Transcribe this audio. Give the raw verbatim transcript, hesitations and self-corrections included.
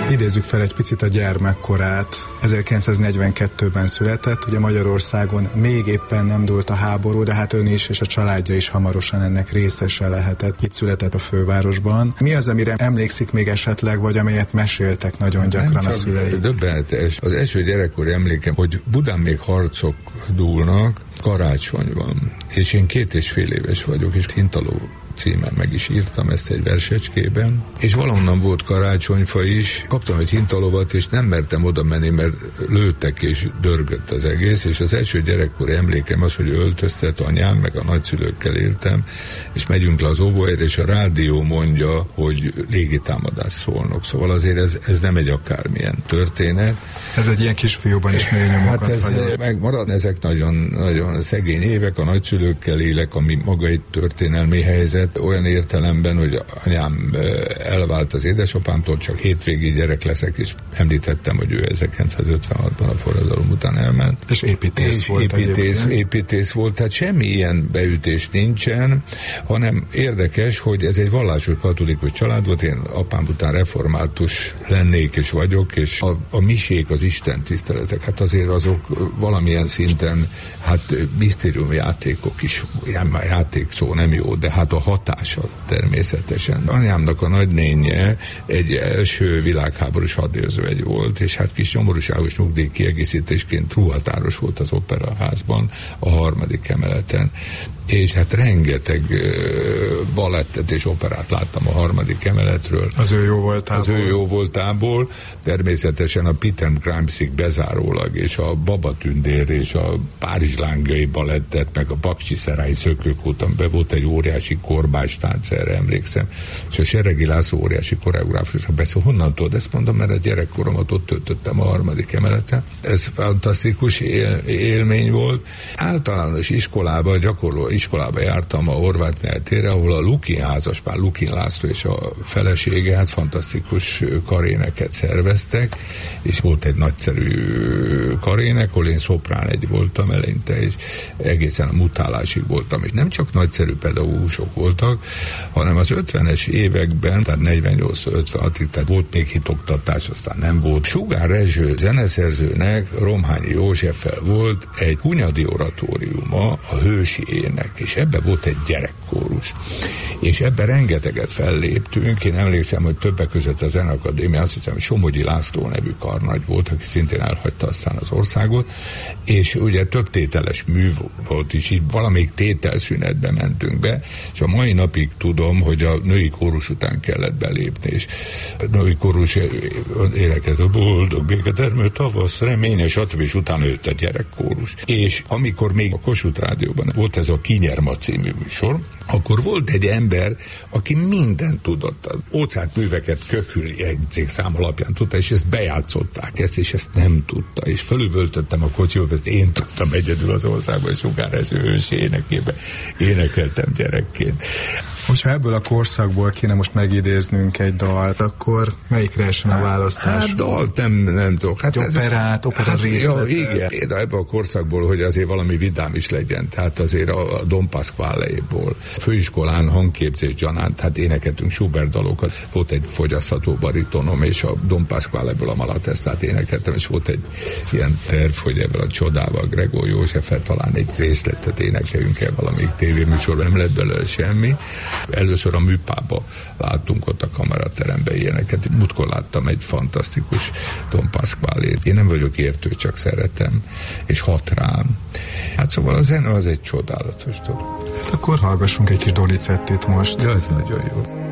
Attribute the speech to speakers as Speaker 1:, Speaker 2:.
Speaker 1: Idézzük fel egy picit a gyermekkorát. ezerkilencszáznegyvenkettőben született, ugye Magyarországon még éppen nem dúlt a háború, de hát ön is és a családja is hamarosan ennek részese lehetett. Itt született a fővárosban. Mi az, amire emlékszik még esetleg, vagy amelyet meséltek nagyon gyakran a szülei?
Speaker 2: Döbbenetes. Az első gyerekkori emlékem, hogy Budán még harcok dúlnak, karácsony van, és én két és fél éves vagyok, és Hintaló címen meg is írtam ezt egy versecskében, és valahonnan volt karácsonyfa is, kaptam egy hintalovat, és nem mertem oda menni, mert lőttek, és dörgött az egész, és az első gyerekkori emlékem az, hogy öltöztet anyám, meg a nagyszülőkkel éltem, és megyünk le az óvóhelyre, és a rádió mondja, hogy légitámadás Szolnok. Szóval azért ez, ez nem egy akármilyen történet.
Speaker 1: Ez egy ilyen kisfiúban is mély nyomokat.
Speaker 2: Hát ez megmarad, ezek nagyon, nagyon szegény évek, a nagyszülőkkel élek, ami maga egy történelmi helyzet, olyan értelemben, hogy anyám elvált az édesapámtól, csak hétvégi gyerek leszek, és említettem, hogy ő ezerkilencszázötvenhatban a forradalom után elment.
Speaker 1: És építész és volt.
Speaker 2: Építész, építész volt, tehát semmi ilyen beütés nincsen, hanem érdekes, hogy ez egy vallásos katolikus család volt, én apám után református lennék és vagyok, és a, a misék, az Isten tiszteletek, hát azért azok valamilyen szinten, hát misztériumjátékok is, játék szó nem jó, de hát a hatása természetesen. Anyámnak a nagynénye egy első világháborús hadérzőegy volt, és hát kis nyomorúságos nyugdíj kiegészítésként ruhatáros volt az operaházban, a harmadik emeleten, és hát rengeteg uh, balettet és operát láttam a harmadik emeletről.
Speaker 1: Az ő jó voltából.
Speaker 2: Az ő jó voltából. Természetesen a Peter Grimesig bezárólag, és a Babatündér, és a Párizs lángjai balettet, meg a Paksi Szerály szökőkúton be volt egy óriási korbás tánc, erre emlékszem. És a Seregi László óriási koreográfusra beszél. Honnan tudod ezt mondom, mert a gyerekkoromat ott töltöttem a harmadik emeleten. Ez fantasztikus él, élmény volt. Általános iskolába, gyakorló iskolába jártam a Horváth Mihály térre, ahol a Lukin házaspár, Lukin László és a felesége hát fantasztikus karéneket szerveztek, és volt egy nagyszerű karének, ahol én szoprán egy voltam eleinte, és egészen a mutálásig voltam, és nem csak nagyszerű pedagógusok voltak, hanem az ötvenes években, tehát negyvennyolc ötvenhatig, tehát volt még hitoktatás, aztán nem volt. Sugár Rezső zeneszerzőnek Romhányi Józseffel volt egy hunyadi oratóriuma, a Hősi ének, és ebbe volt egy gyerekkórus. És ebben rengeteget felléptünk, én emlékszem, hogy többek között a Zeneakadémia, azt hiszem, hogy Somogyi László nevű karnagy volt, aki szintén elhagyta aztán az országot, és ugye több tételes mű volt is, így valamelyik tételszünetbe mentünk be, és a mai napig tudom, hogy a női kórus után kellett belépni, és a női kórus énekelt a boldog béketermő tavasz, reményes, stb. És utána jött a gyerekkórus. És amikor még a Kossuth Rádióban volt ez a Kinyerma című műsor, akkor volt egy ember, aki mindent tudott. Ócát műveket Kökül jegyzékszám alapján tudta, és ezt bejátszották ezt, és ezt nem tudta. És fölüvöltöttem a kocsiba, ezt én tudtam egyedül az országban, és Sugár Rezső Hősi énekébe énekeltem gyerekként.
Speaker 1: Hogyha ebből a korszakból kéne most megidéznünk egy dalt, akkor melyikre essen a választás?
Speaker 2: Hát dalt nem, nem tudok. Hát
Speaker 1: egy operát, opera hát, részletet.
Speaker 2: Ja, igen, de ebből a korszakból, hogy azért valami vidám is legyen. Tehát azért a, a Don Pasquale-ból. Főiskolán hangképzés gyanánt, hát énekeltünk Schubert dalokat. Volt egy fogyasztható baritonom, és a Don Pasquale-ből a Malatesztát énekeltem, és volt egy ilyen terv, hogy ebből a csodával Gregor Józseffel talán egy részletet énekeljünk el valamelyik tévéműsorban. Nem lett belőle semmi. Először a Műpába láttunk ott a kamerateremben ilyeneket. Múltkor láttam egy fantasztikus Don Pasquale-t. Én nem vagyok értő, csak szeretem, és hat rám. Hát szóval a zene az egy csodálatos dolog.
Speaker 1: Hát akkor hallgassunk egy kis Donizettit most.
Speaker 2: Ja, ez nagyon jó.